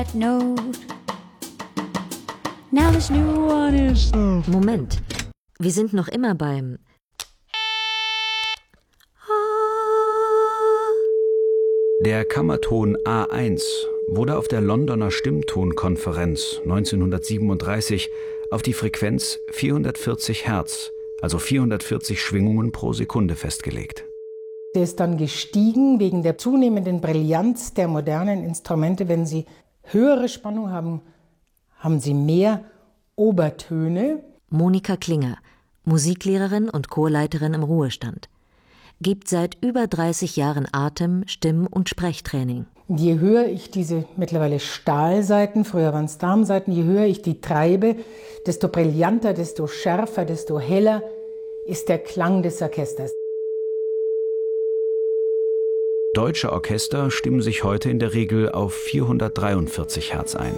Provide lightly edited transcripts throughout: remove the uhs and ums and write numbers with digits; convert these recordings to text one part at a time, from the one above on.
Moment, wir sind noch immer beim Der Kammerton A1 wurde auf der Londoner Stimmtonkonferenz 1937 auf die Frequenz 440 Hertz, also 440 Schwingungen pro Sekunde festgelegt. Der ist dann gestiegen wegen der zunehmenden Brillanz der modernen Instrumente. Wenn sie höhere Spannung haben, haben sie mehr Obertöne. Monika Klinger, Musiklehrerin und Chorleiterin im Ruhestand, gibt seit über 30 Jahren Atem-, Stimm- und Sprechtraining. Je höher ich diese mittlerweile Stahlsaiten, früher waren es Darmsaiten, je höher ich die treibe, desto brillanter, desto schärfer, desto heller ist der Klang des Orchesters. Deutsche Orchester stimmen sich heute in der Regel auf 443 Hertz ein.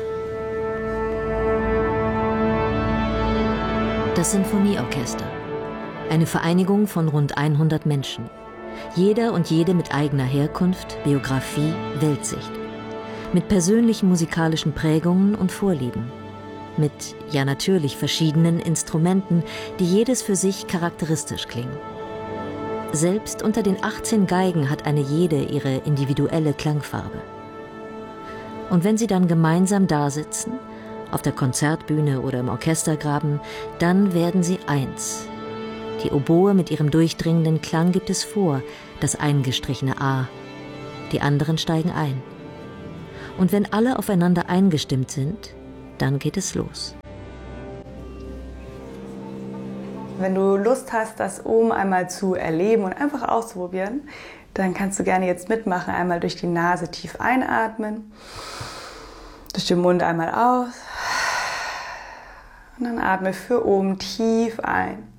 Das Sinfonieorchester. Eine Vereinigung von rund 100 Menschen. Jeder und jede mit eigener Herkunft, Biografie, Weltsicht. Mit persönlichen musikalischen Prägungen und Vorlieben. Mit, ja natürlich, verschiedenen Instrumenten, die jedes für sich charakteristisch klingen. Selbst unter den 18 Geigen hat eine jede ihre individuelle Klangfarbe. Und wenn sie dann gemeinsam dasitzen, auf der Konzertbühne oder im Orchestergraben, dann werden sie eins. Die Oboe mit ihrem durchdringenden Klang gibt es vor, das eingestrichene A. Die anderen steigen ein. Und wenn alle aufeinander eingestimmt sind, dann geht es los. Wenn du Lust hast, das oben einmal zu erleben und einfach auszuprobieren, dann kannst du gerne jetzt mitmachen. Einmal durch die Nase tief einatmen, durch den Mund einmal aus und dann atme für oben tief ein.